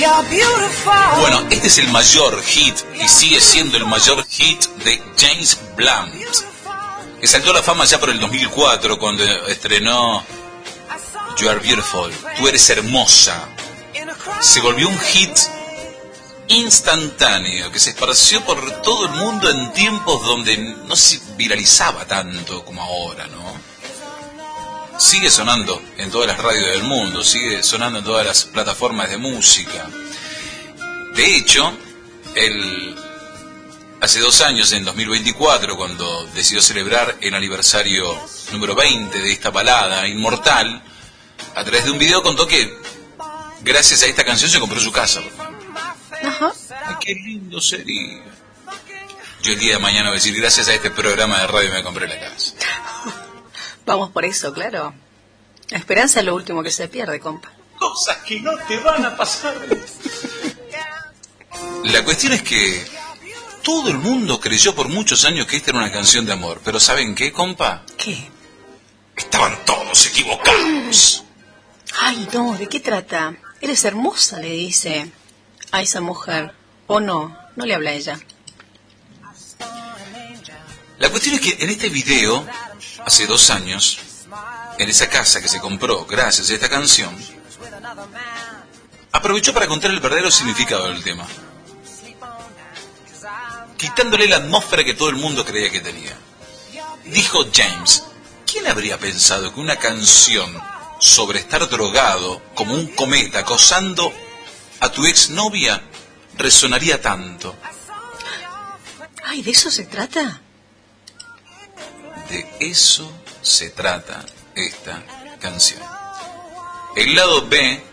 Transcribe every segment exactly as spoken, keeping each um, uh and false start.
Bueno, este es el mayor hit y sigue siendo el mayor hit de James Blunt, que saltó a la fama ya por el dos mil cuatro cuando estrenó You Are Beautiful, Tú Eres Hermosa. Se volvió un hit instantáneo que se esparció por todo el mundo en tiempos donde no se viralizaba tanto como ahora, ¿no? Sigue sonando en todas las radios del mundo, sigue sonando en todas las plataformas de música. De hecho, él, hace dos años, en dos mil veinticuatro, cuando decidió celebrar el aniversario número veinte de esta balada inmortal, a través de un video contó que gracias a esta canción se compró su casa. Ajá. Ay, qué lindo sería. Yo el día de mañana voy a decir, gracias a este programa de radio me compré la casa. Vamos por eso, claro. La esperanza es lo último que se pierde, compa. Cosas que no te van a pasar. La cuestión es que todo el mundo creyó por muchos años que esta era una canción de amor. Pero ¿saben qué, compa? ¿Qué? Estaban todos equivocados. Ay, no, ¿de qué trata? Eres hermosa, le dice a esa mujer. ¿O no? No le habla a ella. La cuestión es que en este video, hace dos años, en esa casa que se compró gracias a esta canción, aprovechó para contar el verdadero significado del tema, quitándole la atmósfera que todo el mundo creía que tenía. Dijo James, ¿quién habría pensado que una canción sobre estar drogado como un cometa acosando a tu exnovia resonaría tanto? Ay, ¿de eso se trata? De eso se trata esta canción. El lado B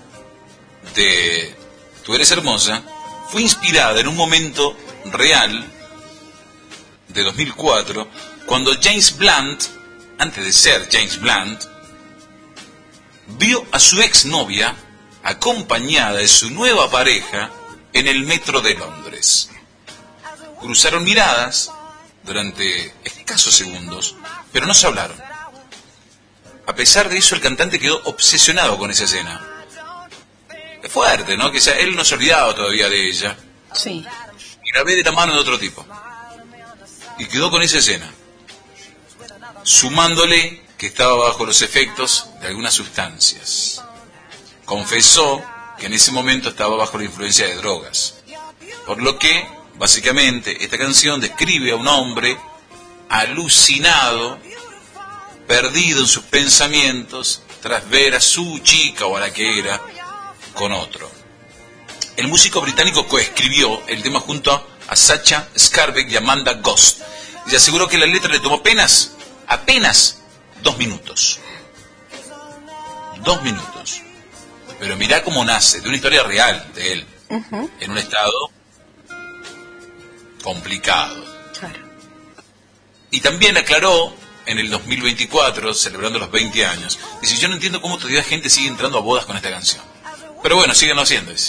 de Tú Eres Hermosa fue inspirada en un momento real de dos mil cuatro, cuando James Blunt, antes de ser James Blunt, vio a su exnovia acompañada de su nueva pareja en el metro de Londres. Cruzaron miradas durante escasos segundos, pero no se hablaron. A pesar de eso, el cantante quedó obsesionado con esa escena. Es fuerte, ¿no? Que sea, él no se olvidaba todavía de ella. Sí. Y la ve de la mano de otro tipo. Y quedó con esa escena, sumándole que estaba bajo los efectos de algunas sustancias. Confesó que en ese momento estaba bajo la influencia de drogas. Por lo que, básicamente, esta canción describe a un hombre alucinado, perdido en sus pensamientos, tras ver a su chica o a la que era con otro. El músico británico coescribió el tema junto a Sacha Scarbeck y Amanda Ghost, y aseguró que la letra le tomó apenas, apenas dos minutos. Dos minutos. Pero mirá cómo nace, de una historia real de él, uh-huh. en un estado complicado. Claro. Y también aclaró en el dos mil veinticuatro, celebrando los veinte años, dice, yo no entiendo cómo todavía gente sigue entrando a bodas con esta canción. Pero bueno, síganlo haciendo, dice.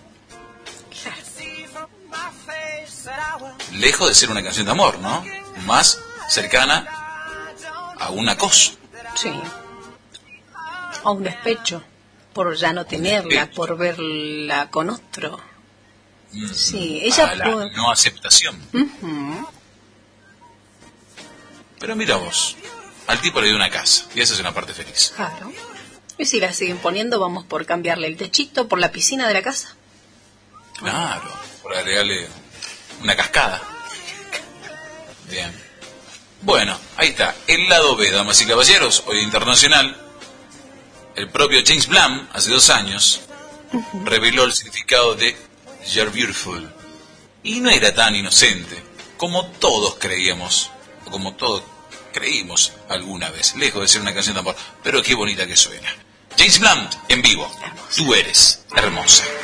Lejos de ser una canción de amor, ¿no? Más cercana a un acoso. Sí. A un despecho, por ya no tenerla, por verla con otro. Mm, sí, ella... A la por... no aceptación. Uh-huh. Pero mira vos, al tipo le dio una casa, y esa es una parte feliz. Claro. Y si la siguen poniendo, vamos por cambiarle el techito, por la piscina de la casa. Claro, por agregarle una cascada. Bien. Bueno, ahí está, el lado B, damas y caballeros, hoy internacional. El propio James Blunt, hace dos años, uh-huh. reveló el significado de You're Beautiful. Y no era tan inocente como todos creíamos, o como todos creímos alguna vez, lejos de ser una canción de amor. Pero qué bonita que suena. James Blunt, en vivo. Hermosa. Tú eres hermosa.